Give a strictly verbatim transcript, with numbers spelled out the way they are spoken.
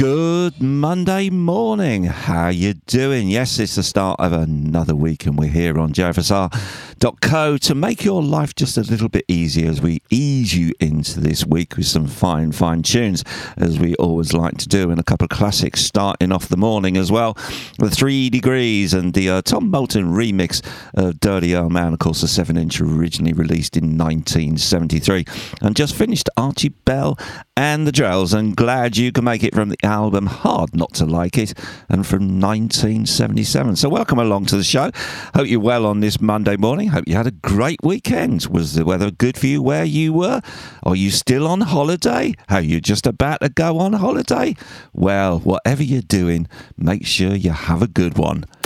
Good Monday morning. How you doing? Yes, it's the start of another week and we're here on J F S R dot co to make your life just a little bit easier as we ease you into this week with some fine, fine tunes, as we always like to do, and a couple of classics starting off the morning as well. The Three Degrees and the uh, Tom Moulton remix of Dirty Old Man, of course, the seven inch originally released in nineteen seventy-three. And just finished Archie Bell and the Drells, and Glad You Can Make It from the album Hard Not to Like It, and from nineteen seventy-seven. So welcome along to the show. Hope you're well on this Monday morning. Hope you had a great weekend. Was the weather good for you where you were? Are you still on holiday? Are you just about to go on holiday? Well, whatever you're doing, make sure you have a good one.